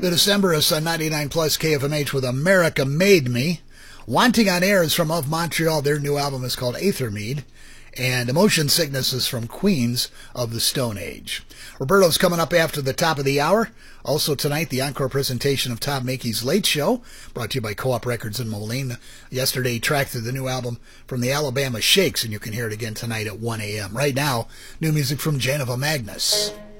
The Decemberists on 99 plus KFMH with America Made Me. Wanting on Air is from Of Montreal. Their new album is called Aether Mead. And Emotion Sickness is from Queens of the Stone Age. Roberto's coming up after the top of the hour. Also tonight, the encore presentation of Tom Mackey's Late Show, brought to you by Co-op Records in Moline. Yesterday, tracked through the new album from the Alabama Shakes, and you can hear it again tonight at 1 a.m. Right now, new music from Janova Magnus.